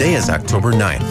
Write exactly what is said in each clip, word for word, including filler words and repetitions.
Today is October ninth.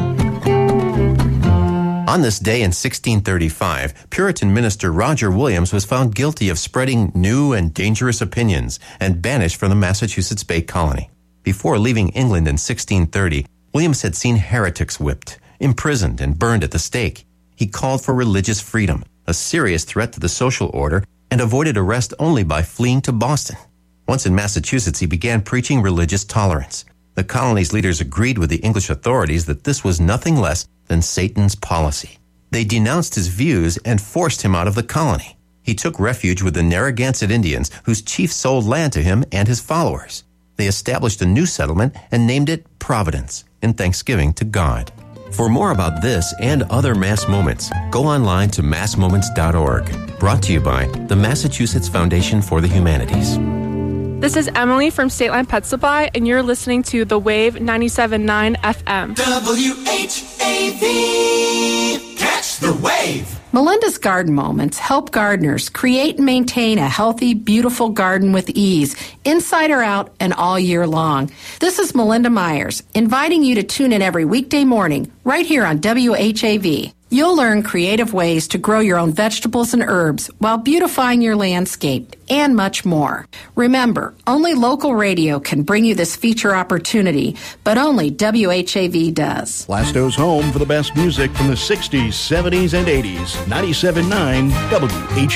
On this day in sixteen thirty-five, Puritan minister Roger Williams was found guilty of spreading new and dangerous opinions and banished from the Massachusetts Bay Colony. Before leaving England in sixteen thirty, Williams had seen heretics whipped, imprisoned, and burned at the stake. He called for religious freedom, a serious threat to the social order, and avoided arrest only by fleeing to Boston. Once in Massachusetts, he began preaching religious tolerance. The colony's leaders agreed with the English authorities that this was nothing less than Satan's policy. They denounced his views and forced him out of the colony. He took refuge with the Narragansett Indians, whose chief sold land to him and his followers. They established a new settlement and named it Providence, in thanksgiving to God. For more about this and other Mass Moments, go online to mass moments dot org. Brought to you by the Massachusetts Foundation for the Humanities. This is Emily from State Line Pet Supply, and you're listening to The Wave ninety-seven point nine F M. W H A V. Catch the wave. Melinda's Garden Moments help gardeners create and maintain a healthy, beautiful garden with ease, inside or out and all year long. This is Melinda Myers, inviting you to tune in every weekday morning, right here on W H A V. You'll learn creative ways to grow your own vegetables and herbs while beautifying your landscape, and much more. Remember, only local radio can bring you this feature opportunity, but only W H A V does. Blasto's home for the best music from the sixties, seventies, and eighties. ninety-seven point nine W H A V.